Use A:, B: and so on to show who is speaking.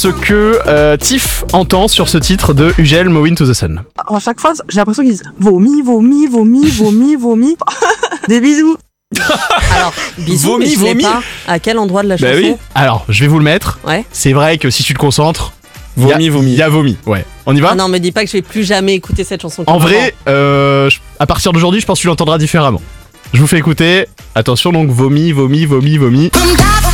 A: ce que Tiff entend sur ce titre de Ugel, Mowin to the Sun.
B: À chaque fois, j'ai l'impression qu'ils disent vomi, vomi, vomi, vomi, vomi. Des bisous.
C: Alors, bisous,
A: Vomi,
C: mais je sais
A: vomi.
C: pas à quel endroit de la chanson.
A: Bah oui. Alors, je vais vous le mettre.
C: Ouais.
A: C'est vrai que si tu te concentres,
D: Vomi,
A: il y a vomi. Ouais. On y va?
C: Ah non, me dis pas que je vais plus jamais écouter cette chanson.
A: En vrai, à partir d'aujourd'hui, je pense que tu l'entendras différemment. Je vous fais écouter. Attention, donc vomi, vomi, vomi, vomi.